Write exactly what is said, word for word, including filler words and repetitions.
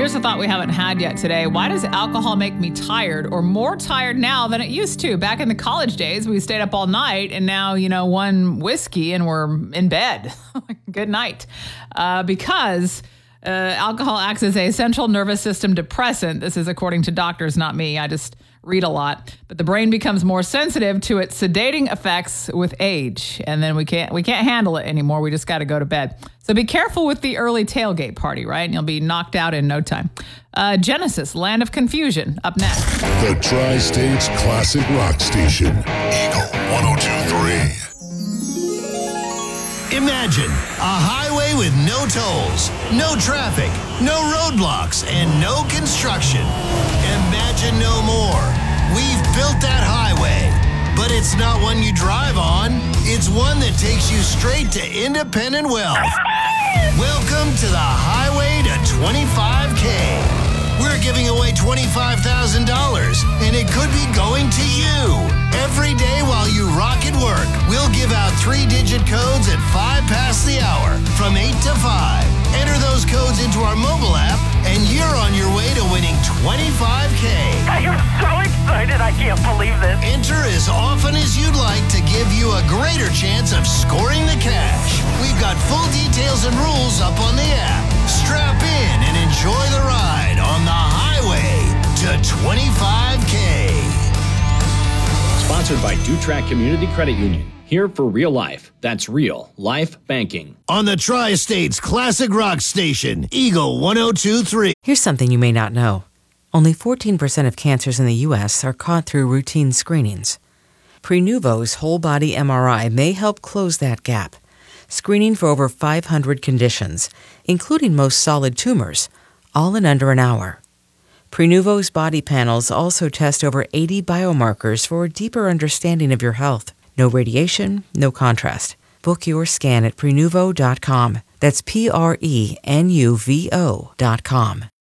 Here's a thought we haven't had yet today. Why does alcohol make me tired or more tired now than it used to? Back in the college days, we stayed up all night, and now, you know, one whiskey and we're in bed. Good night. Uh, because uh, alcohol acts as a central nervous system depressant. This is according to doctors, not me. I just read a lot. But the brain becomes more sensitive to its sedating effects with age. And then we can't we can't handle it anymore. We just got to go to bed. So be careful with the early tailgate party, right? And you'll be knocked out in no time. Uh, Genesis, Land of Confusion, up next. The Tri-States Classic Rock Station. Eagle one oh two three. Imagine a highway with no tolls, no traffic, no roadblocks, and no construction. Imagine no more. We've built that highway, but it's not one you drive on. It's one that takes you straight to independent wealth. Welcome to the Highway to twenty-five K. We're giving away twenty-five thousand dollars, and it could be going to you. Every day while you rock at work, we'll give out three-digit codes at five past the hour from eight to five. Enter those codes into our mobile app, and you're on your way to winning twenty-five K. You're so excited, I can't believe this. Enter as often as you'd like to give you a greater chance of scoring the cash. We've got full details and rules up on the app. Strap in and enjoy the ride on the highway to twenty-five K. Sponsored by Dutrack Community Credit Union. Here for real life. That's real life banking. On the Tri-States Classic Rock Station, Eagle one oh two three. Here's something you may not know. Only fourteen percent of cancers in the U S are caught through routine screenings. Prenuvo's whole body M R I may help close that gap, screening for over five hundred conditions, including most solid tumors, all in under an hour. Prenuvo's body panels also test over eighty biomarkers for a deeper understanding of your health. No radiation, no contrast. Book your scan at Prenuvo dot com. That's P R E N U V O dot com.